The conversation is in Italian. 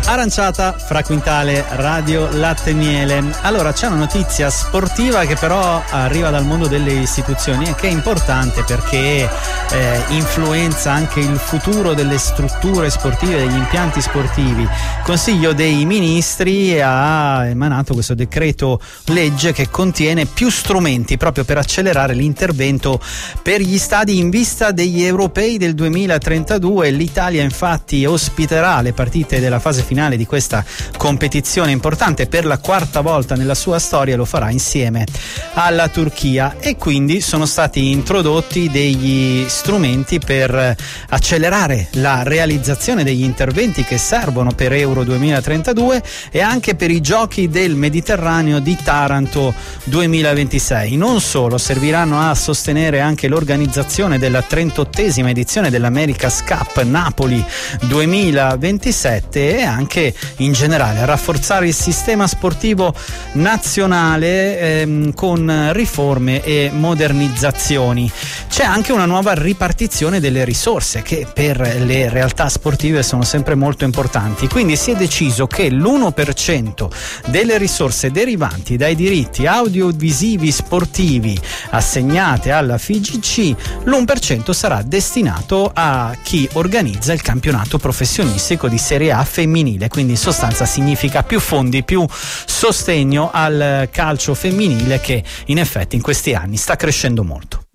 Aranciata, Fra Quintale, Radio Latte e Miele. Allora, c'è una notizia sportiva che però arriva dal mondo delle istituzioni e che è importante perché influenza anche il futuro delle strutture sportive, degli impianti sportivi. Il Consiglio dei Ministri ha emanato questo decreto legge che contiene più strumenti proprio per accelerare l'intervento per gli stadi in vista degli europei del 2032. L'Italia infatti ospiterà le partite della fase finale di questa competizione importante per la quarta volta nella sua storia, lo farà insieme alla Turchia, e quindi sono stati introdotti degli strumenti per accelerare la realizzazione degli interventi che servono per Euro 2032 e anche per i giochi del Mediterraneo di Taranto 2026. Non solo, serviranno a sostenere anche l'organizzazione della 38esima edizione dell'America's Cup Napoli 2027 e anche in generale a rafforzare il sistema sportivo nazionale con riforme e modernizzazioni. C'è anche una nuova ripartizione delle risorse che per le realtà sportive sono sempre molto importanti, quindi si è deciso che l'1% delle risorse derivanti dai diritti audiovisivi sportivi assegnate alla FIGC, l'1% sarà destinato a chi organizza il campionato professionistico di Serie A femminile. Quindi in sostanza significa più fondi, più sostegno al calcio femminile che in effetti in questi anni sta crescendo molto.